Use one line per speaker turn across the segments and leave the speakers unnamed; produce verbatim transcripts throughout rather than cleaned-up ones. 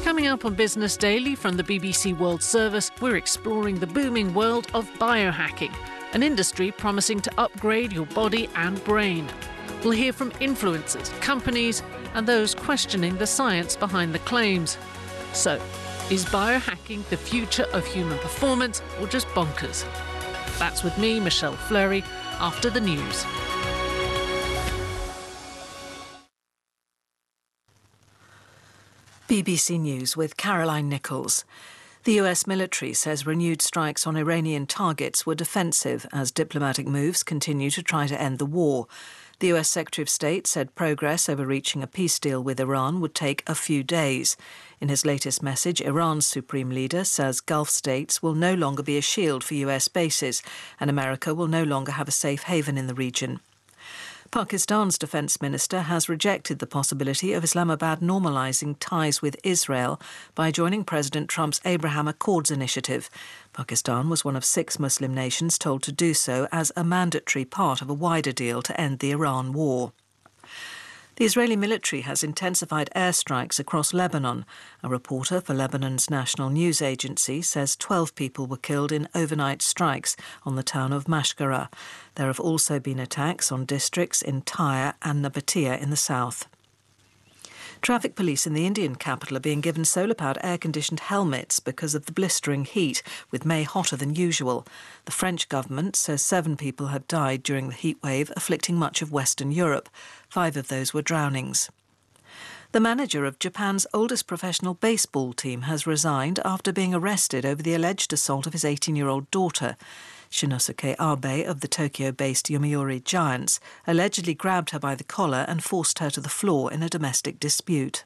Coming up on Business Daily from the B B C World Service, we're exploring the booming world of biohacking, an industry promising to upgrade your body and brain. We'll hear from influencers, companies, and those questioning the science behind the claims. So, is biohacking the future of human performance or just bonkers? That's with me, Michelle Fleury, after the news.
B B C News with Caroline Nichols. The U S military says renewed strikes on Iranian targets were defensive as diplomatic moves continue to try to end the war. The U S Secretary of State said progress over reaching a peace deal with Iran would take a few days. In his latest message, Iran's supreme leader says Gulf states will no longer be a shield for U S bases and America will no longer have a safe haven in the region. Pakistan's defence minister has rejected the possibility of Islamabad normalising ties with Israel by joining President Trump's Abraham Accords initiative. Pakistan was one of six Muslim nations told to do so as a mandatory part of a wider deal to end the Iran war. The Israeli military has intensified airstrikes across Lebanon. A reporter for Lebanon's national news agency says twelve people were killed in overnight strikes on the town of Mashgara. There have also been attacks on districts in Tyre and Nabatea in the south. Traffic police in the Indian capital are being given solar-powered air-conditioned helmets because of the blistering heat, with May hotter than usual. The French government says seven people have died during the heat wave afflicting much of Western Europe. Five of those were drownings. The manager of Japan's oldest professional baseball team has resigned after being arrested over the alleged assault of his eighteen-year-old daughter. Shinosuke Abe of the Tokyo-based Yomiuri Giants allegedly grabbed her by the collar and forced her to the floor in a domestic dispute.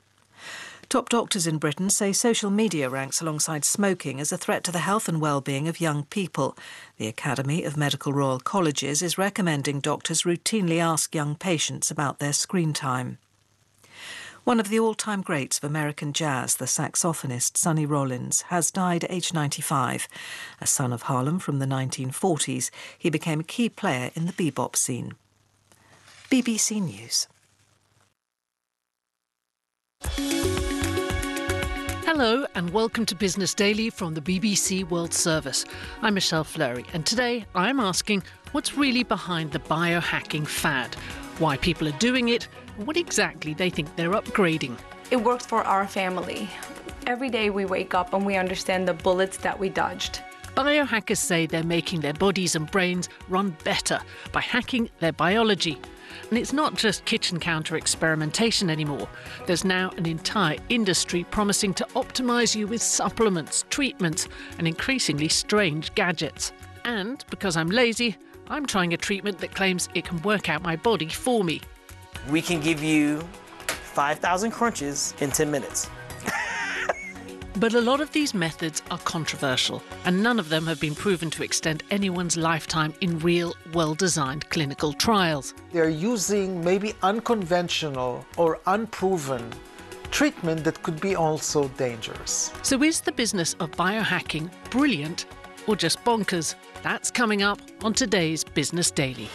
Top doctors in Britain say social media ranks alongside smoking as a threat to the health and well-being of young people. The Academy of Medical Royal Colleges is recommending doctors routinely ask young patients about their screen time. One of the all-time greats of American jazz, the saxophonist Sonny Rollins, has died at age ninety-five. A son of Harlem from the nineteen forties, he became a key player in the bebop scene. B B C News.
Hello and welcome to Business Daily from the B B C World Service. I'm Michelle Fleury and today I'm asking what's really behind the biohacking fad, why people are doing it, and what exactly they think they're upgrading.
It worked for our family. Every day we wake up and we understand the bullets that we dodged.
Biohackers say they're making their bodies and brains run better by hacking their biology. And it's not just kitchen counter experimentation anymore. There's now an entire industry promising to optimise you with supplements, treatments, and increasingly strange gadgets. And because I'm lazy, I'm trying a treatment that claims it can work out my body for me.
We can give you five thousand crunches in ten minutes.
But a lot of these methods are controversial, and none of them have been proven to extend anyone's lifetime in real, well-designed clinical trials.
They're using maybe unconventional or unproven treatment that could be also dangerous.
So is the business of biohacking brilliant or just bonkers? That's coming up on today's Business Daily.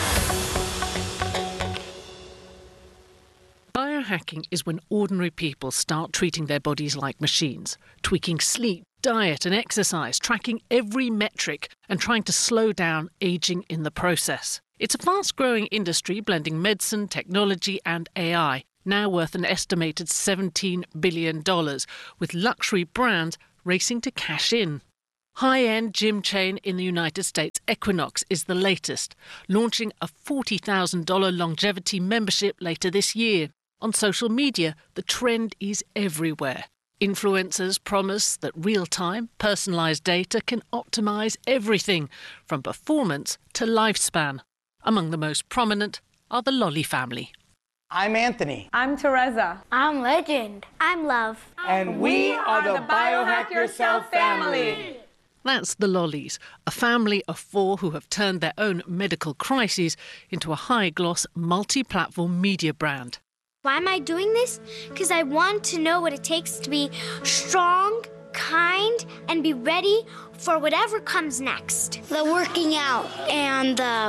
Biohacking is when ordinary people start treating their bodies like machines, tweaking sleep, diet and exercise, tracking every metric and trying to slow down aging in the process. It's a fast-growing industry blending medicine, technology and A I, now worth an estimated seventeen billion dollars, with luxury brands racing to cash in. High-end gym chain in the United States, Equinox, is the latest, launching a forty thousand dollars longevity membership later this year. On social media, the trend is everywhere. Influencers promise that real-time, personalised data can optimise everything, from performance to lifespan. Among the most prominent are the Lolly family.
I'm Anthony.
I'm Teresa.
I'm Legend. I'm Love.
And we are the Biohack Yourself family.
That's the Lollies, a family of four who have turned their own medical crises into a high-gloss, multi-platform media brand.
Why am I doing this? Because I want to know what it takes to be strong, kind, and be ready for whatever comes next. The working out and the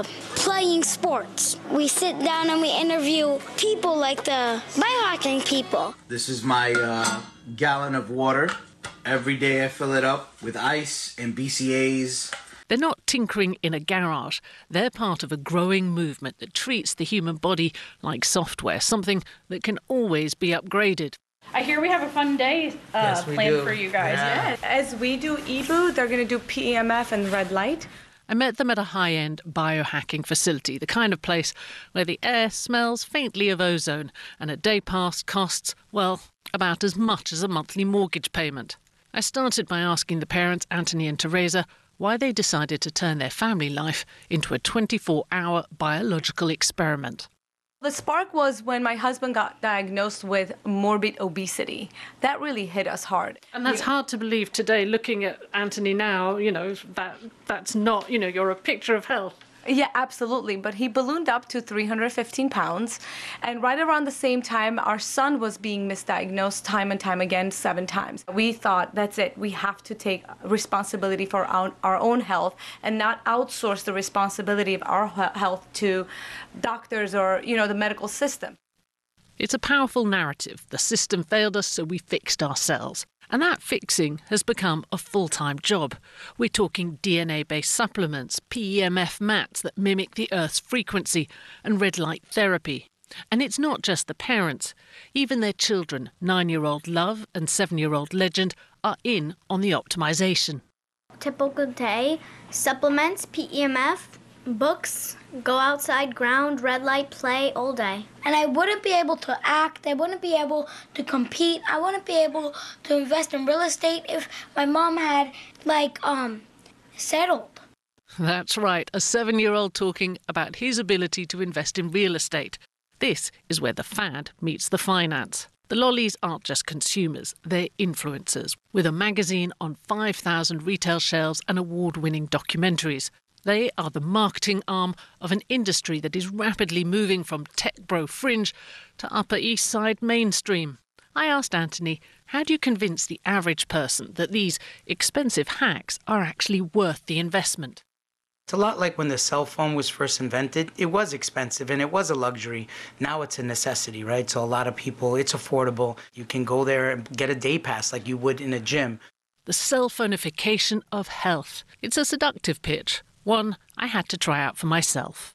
playing sports. We sit down and we interview people like the biohacking people.
This is my uh, gallon of water. Every day I fill it up with ice and B C As.
They're not tinkering in a garage. They're part of a growing movement that treats the human body like software, something that can always be upgraded.
I hear we have a fun day uh,
Yes, we
planned
do.
for you guys.
Yeah.
Yes. As we do E B U, they're going to do P E M F and red light.
I met them at a high-end biohacking facility, the kind of place where the air smells faintly of ozone and a day pass costs, well, about as much as a monthly mortgage payment. I started by asking the parents, Anthony and Teresa, why they decided to turn their family life into a twenty-four hour biological experiment.
The spark was when my husband got diagnosed with morbid obesity. That really hit us hard.
And that's hard to believe today, looking at Anthony now, you know, that that's not, you know, you're a picture of health.
Yeah, absolutely. But he ballooned up to three hundred fifteen pounds. And right around the same time, our son was being misdiagnosed time and time again, seven times. We thought, that's it. We have to take responsibility for our, our own health and not outsource the responsibility of our health to doctors or, you know, the medical system.
It's a powerful narrative. The system failed us, so we fixed ourselves. And that fixing has become a full-time job. We're talking D N A-based supplements, P E M F mats that mimic the Earth's frequency, and red light therapy. And it's not just the parents. Even their children, nine-year-old Love and seven-year-old Legend, are in on the optimization.
Typical day, supplements, P E M F, books, go outside, ground, red light, play all day. And I wouldn't be able to act, I wouldn't be able to compete, I wouldn't be able to invest in real estate if my mom had, like, um, settled.
That's right, a seven-year-old talking about his ability to invest in real estate. This is where the fad meets the finance. The lollies aren't just consumers, they're influencers, with a magazine on five thousand retail shelves and award-winning documentaries. They are the marketing arm of an industry that is rapidly moving from tech bro fringe to Upper East Side mainstream. I asked Anthony, how do you convince the average person that these expensive hacks are actually worth the investment?
It's a lot like when the cell phone was first invented. It was expensive and it was a luxury. Now it's a necessity, right? So a lot of people, it's affordable. You can go there and get a day pass like you would in a gym.
The cell phonification of health. It's a seductive pitch. One I had to try out for myself.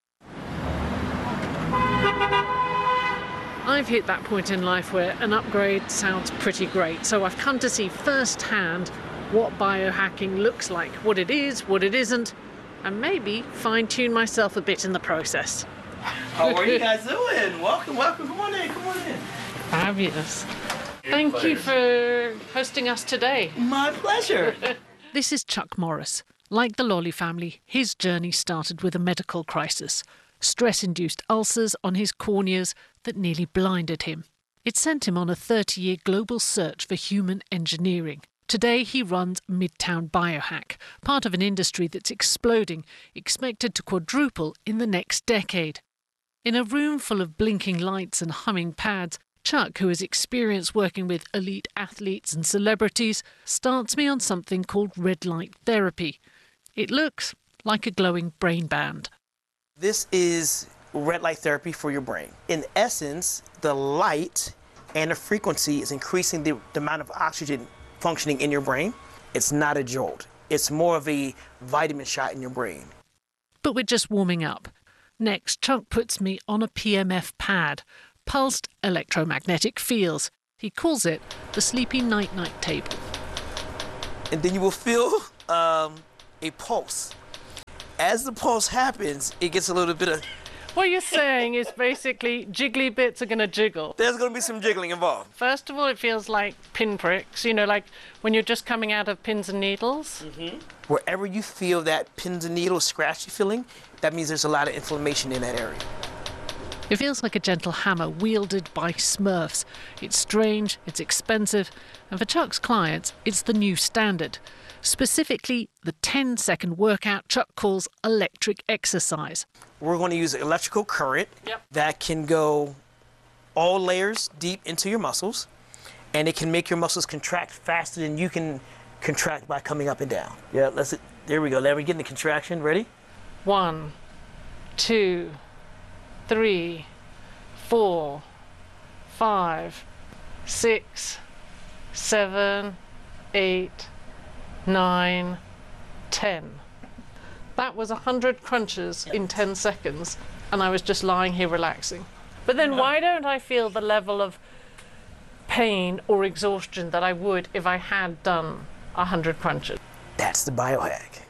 I've hit that point in life where an upgrade sounds pretty great, so I've come to see firsthand what biohacking looks like, what it is, what it isn't, and maybe fine-tune myself a bit in the process.
How are you guys doing? Welcome, welcome. Come on in, come on in.
Fabulous. Thank you for hosting us today.
My pleasure.
This is Chuck Morris. Like the Lolly family, his journey started with a medical crisis. Stress-induced ulcers on his corneas that nearly blinded him. It sent him on a thirty-year global search for human engineering. Today he runs Midtown Biohack, part of an industry that's exploding, expected to quadruple in the next decade. In a room full of blinking lights and humming pads, Chuck, who has experience working with elite athletes and celebrities, starts me on something called red light therapy. It looks like a glowing brain band.
This is red light therapy for your brain. In essence, the light and the frequency is increasing the, the amount of oxygen functioning in your brain. It's not a jolt. It's more of a vitamin shot in your brain.
But we're just warming up. Next, Chuck puts me on a P M F pad, pulsed electromagnetic fields. He calls it the Sleepy Night-Night Table.
And then you will feel um, a pulse. As the pulse happens, it gets a little bit of...
What you're saying is basically jiggly bits are going to jiggle.
There's going to be some jiggling involved.
First of all, it feels like pinpricks, you know, like when you're just coming out of pins and needles.
Mm-hmm. Wherever you feel that pins and needles scratchy feeling, that means there's a lot of inflammation in that area.
It feels like a gentle hammer wielded by Smurfs. It's strange, it's expensive, and for Chuck's clients, it's the new standard. Specifically, the ten-second workout Chuck calls electric exercise.
We're going to use electrical current
yep.
that can go all layers deep into your muscles, and it can make your muscles contract faster than you can contract by coming up and down. Yeah, let's. There we go. Let me get in the contraction. Ready?
One, two, three, four, five, six, seven, eight, nine, ten. That was one hundred crunches in ten seconds, and I was just lying here relaxing. But then why don't I feel the level of pain or exhaustion that I would if I had done one hundred crunches?
That's the biohack.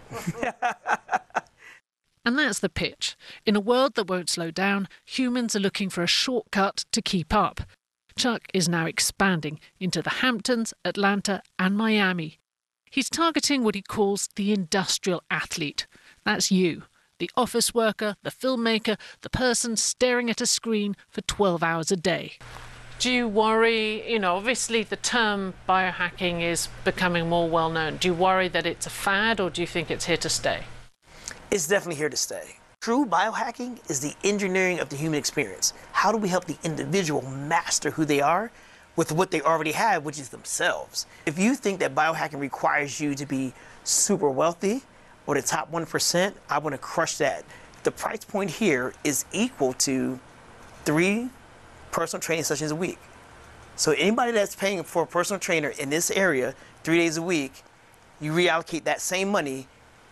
And that's the pitch. In a world that won't slow down, humans are looking for a shortcut to keep up. Chuck is now expanding into the Hamptons, Atlanta and Miami. He's targeting what he calls the industrial athlete. That's you, the office worker, the filmmaker, the person staring at a screen for twelve hours a day. Do you worry, you know, obviously the term biohacking is becoming more well known. Do you worry that it's a fad, or do you think it's here to stay?
It's definitely here to stay. True biohacking is the engineering of the human experience. How do we help the individual master who they are with what they already have, which is themselves? If you think that biohacking requires you to be super wealthy or the top one percent, I want to crush that. The price point here is equal to three personal training sessions a week. So anybody that's paying for a personal trainer in this area three days a week, you reallocate that same money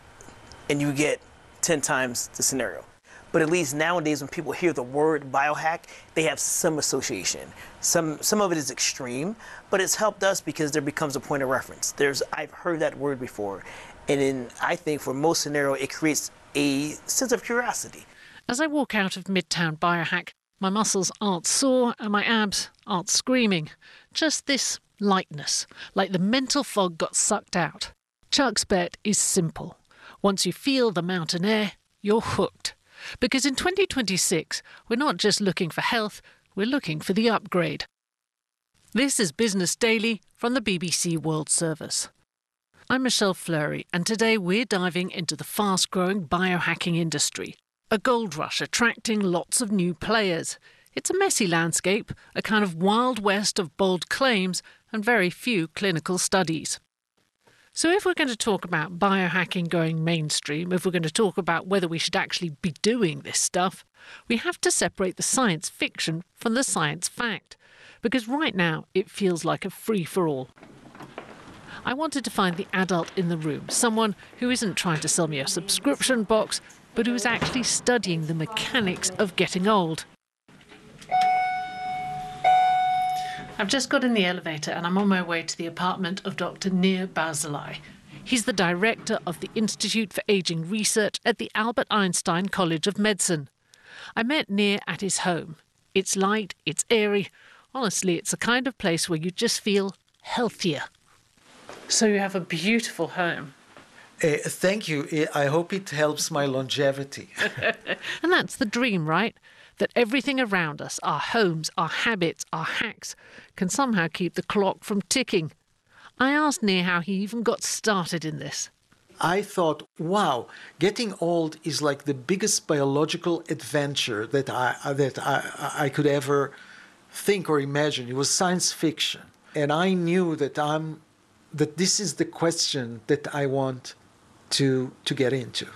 and you get ten times the scenario. But at least nowadays when people hear the word biohack, they have some association. Some some of it is extreme, but it's helped us because there becomes a point of reference. There's I've heard that word before, and in I think for most scenario it creates a sense of curiosity.
As I walk out of Midtown Biohack, my muscles aren't sore and my abs aren't screaming. Just this lightness, like the mental fog got sucked out. Chuck's bet is simple. Once you feel the mountain air, you're hooked. Because in twenty twenty-six, we're not just looking for health, we're looking for the upgrade. This is Business Daily from the B B C World Service. I'm Michelle Fleury, and today we're diving into the fast-growing biohacking industry. A gold rush attracting lots of new players. It's a messy landscape, a kind of wild west of bold claims and very few clinical studies. So if we're going to talk about biohacking going mainstream, if we're going to talk about whether we should actually be doing this stuff, we have to separate the science fiction from the science fact. Because right now it feels like a free-for-all. I wanted to find the adult in the room, someone who isn't trying to sell me a subscription box, but who is actually studying the mechanics of getting old. I've just got in the elevator and I'm on my way to the apartment of Doctor Nir Barzilai. He's the director of the Institute for Aging Research at the Albert Einstein College of Medicine. I met Nir at his home. It's light, it's airy. Honestly, it's the kind of place where you just feel healthier. So you have a beautiful home.
Uh, thank you. I hope it helps my longevity.
And that's the dream, right? That everything around us, our homes, our habits, our hacks, can somehow keep the clock from ticking. I asked Nir how he even got started in this.
I thought, wow, getting old is like the biggest biological adventure that I that I, I could ever think or imagine. It was science fiction. And I knew that I'm that this is the question that I want to to get into.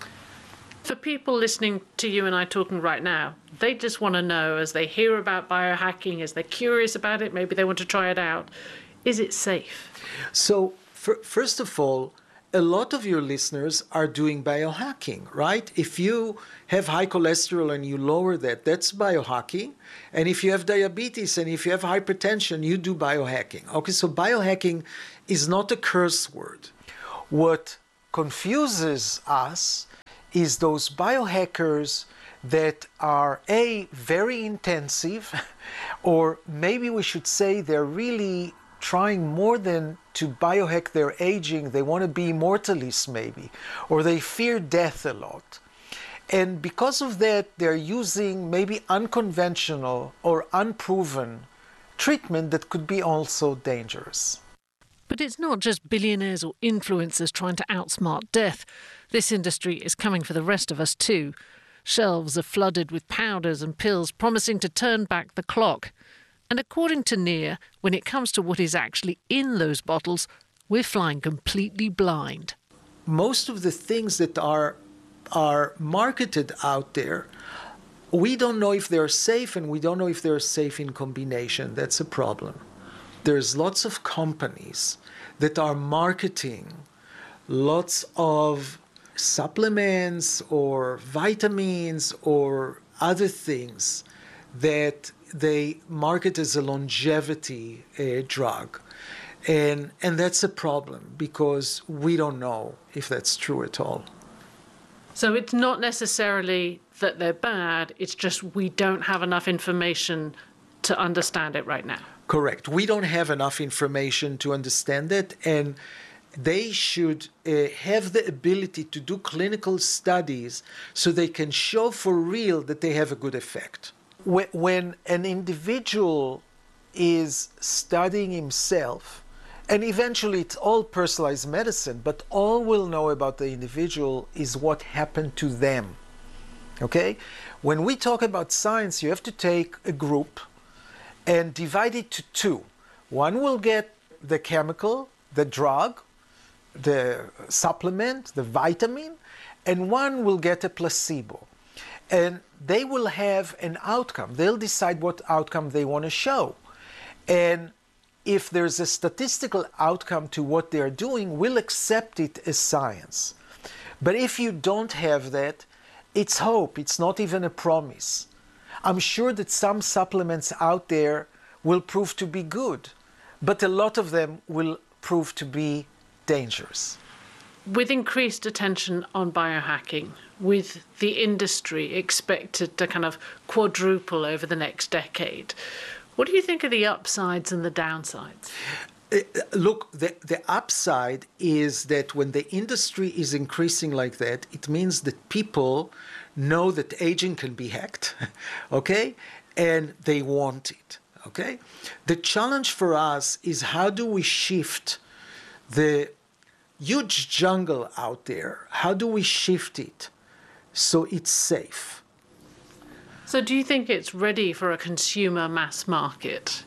For people listening to you and I talking right now, they just want to know, as they hear about biohacking, as they're curious about it, maybe they want to try it out, is it safe?
So, for, first of all, a lot of your listeners are doing biohacking, right? If you have high cholesterol and you lower that, that's biohacking. And if you have diabetes and if you have hypertension, you do biohacking. Okay, so biohacking is not a curse word. What confuses us is those biohackers that are, A, very intensive, or maybe we should say they're really trying more than to biohack their aging. They want to be immortalists maybe, or they fear death a lot. And because of that, they're using maybe unconventional or unproven treatment that could be also dangerous.
But it's not just billionaires or influencers trying to outsmart death. This industry is coming for the rest of us too. Shelves are flooded with powders and pills promising to turn back the clock. And according to Nir, when it comes to what is actually in those bottles, we're flying completely blind.
Most of the things that are are marketed out there, we don't know if they're safe, and we don't know if they're safe in combination. That's a problem. There's lots of companies that are marketing lots of supplements or vitamins or other things that they market as a longevity uh, drug. And, and that's a problem because we don't know if that's true at all.
So it's not necessarily that they're bad, it's just we don't have enough information to understand it right now.
Correct. We don't have enough information to understand it, and they should uh, have the ability to do clinical studies so they can show for real that they have a good effect. When an individual is studying himself, and eventually it's all personalized medicine, but all we'll know about the individual is what happened to them. Okay? When we talk about science, you have to take a group and divide it to two. One will get the chemical, the drug, the supplement, the vitamin, and one will get a placebo. And they will have an outcome. They'll decide what outcome they want to show. And if there's a statistical outcome to what they're doing, we'll accept it as science. But if you don't have that, it's hope. It's not even a promise. I'm sure that some supplements out there will prove to be good, but a lot of them will prove to be dangerous.
With increased attention on biohacking, with the industry expected to kind of quadruple over the next decade, what do you think are the upsides and the downsides?
Uh, look, the, the upside is that when the industry is increasing like that, it means that people know that aging can be hacked, okay? And they want it, okay? The challenge for us is how do we shift the huge jungle out there? How do we shift it so it's safe?
So do you think it's ready for a consumer mass market?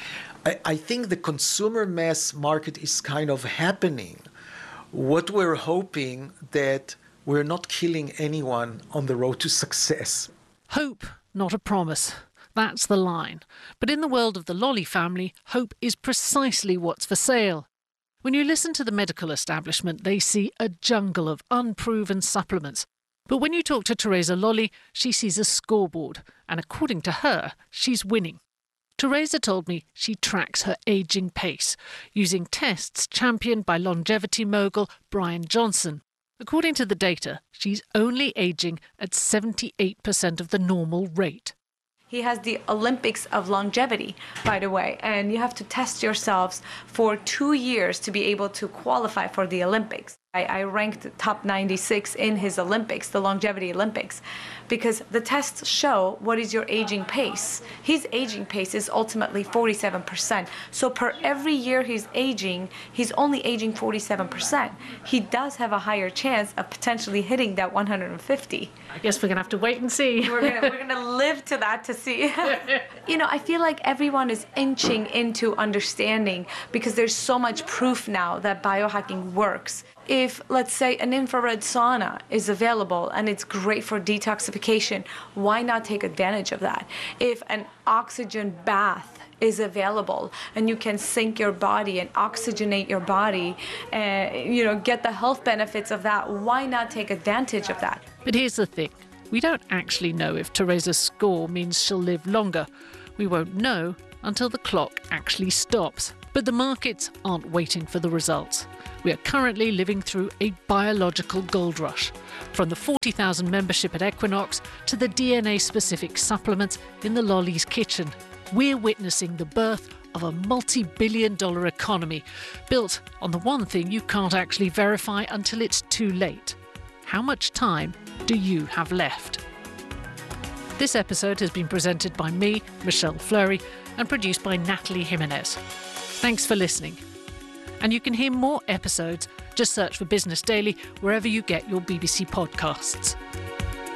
I, I think the consumer mass market is kind of happening. What we're hoping that we're not killing anyone on the road to success.
Hope, not a promise. That's the line. But in the world of the Lolly family, hope is precisely what's for sale. When you listen to the medical establishment, they see a jungle of unproven supplements. But when you talk to Teresa Lolly, she sees a scoreboard, and according to her, she's winning. Teresa told me she tracks her ageing pace, using tests championed by longevity mogul Brian Johnson. According to the data, she's only ageing at seventy-eight percent of the normal rate.
He has the Olympics of longevity, by the way, and you have to test yourselves for two years to be able to qualify for the Olympics. I, I ranked top ninety-six in his Olympics, the longevity Olympics, because the tests show what is your aging pace. His aging pace is ultimately forty-seven percent. So per every year he's aging, he's only aging forty-seven percent. He does have a higher chance of potentially hitting that one hundred fifty.
I guess we're going to have to wait and see.
We're going we're gonna live to that to see. You know, I feel like everyone is inching into understanding because there's so much proof now that biohacking works. If, let's say, an infrared sauna is available and it's great for detoxification, why not take advantage of that? If an oxygen bath is available and you can sync your body and oxygenate your body and, you know, get the health benefits of that, why not take advantage of that?
But here's the thing. We don't actually know if Teresa's score means she'll live longer. We won't know until the clock actually stops. But the markets aren't waiting for the results. We are currently living through a biological gold rush, from the forty thousand membership at Equinox to the D N A-specific supplements in the Lolly's kitchen. We're witnessing the birth of a multi-billion dollar economy built on the one thing you can't actually verify until it's too late. How much time do you have left? This episode has been presented by me, Michelle Fleury, and produced by Natalie Jimenez. Thanks for listening. And you can hear more episodes. Just search for Business Daily wherever you get your B B C podcasts.